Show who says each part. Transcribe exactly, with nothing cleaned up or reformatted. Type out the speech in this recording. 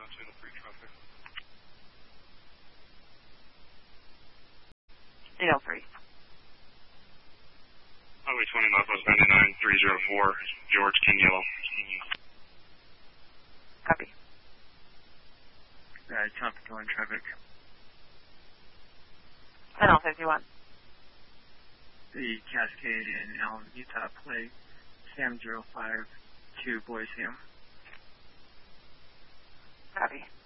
Speaker 1: eight oh three.
Speaker 2: Highway twenty, Northwest ninety-nine, three oh four, George King Yellow.
Speaker 1: Copy.
Speaker 3: Uh, traffic going traffic.
Speaker 1: ten L fifty-one.
Speaker 3: The Cascade in Allen, Utah plate, Sam zero five to Boise.
Speaker 1: Copy.